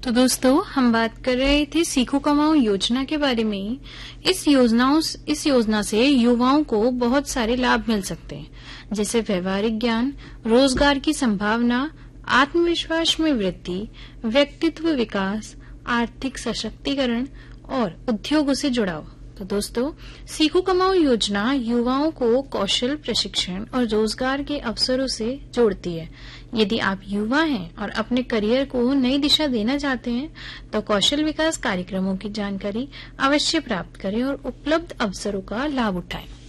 तो दोस्तों, हम बात कर रहे थे सीखो कमाओ योजना के बारे में। इस योजना से युवाओं को बहुत सारे लाभ मिल सकते हैं, जैसे व्यवहारिक ज्ञान, रोजगार की संभावना, आत्मविश्वास में वृद्धि, व्यक्तित्व विकास, आर्थिक सशक्तिकरण और उद्योगों से जुड़ाव। तो दोस्तों, सीखो कमाओ योजना युवाओं को कौशल प्रशिक्षण और रोजगार के अवसरों से जोड़ती है। यदि आप युवा हैं और अपने करियर को नई दिशा देना चाहते हैं, तो कौशल विकास कार्यक्रमों की जानकारी अवश्य प्राप्त करें और उपलब्ध अवसरों का लाभ उठाएं।